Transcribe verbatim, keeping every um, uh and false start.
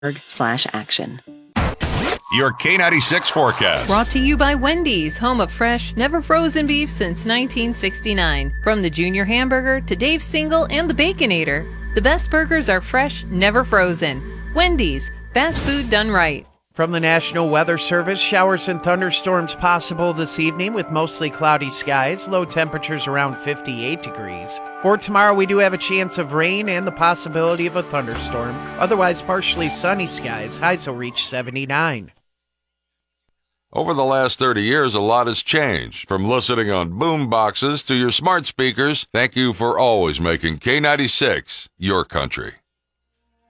slash action. Your K ninety-six forecast. Brought to you by Wendy's, home of fresh, never frozen beef since nineteen sixty-nine. From the Junior Hamburger to Dave's Single and the Baconator, the best burgers are fresh, never frozen. Wendy's, fast food done right. From the National Weather Service, showers and thunderstorms possible this evening with mostly cloudy skies, low temperatures around fifty-eight degrees. For tomorrow, we do have a chance of rain and the possibility of a thunderstorm. Otherwise, partially sunny skies. Highs will reach seventy-nine. Over the last thirty years, a lot has changed. From listening on boom boxes to your smart speakers, thank you for always making K ninety-six your country.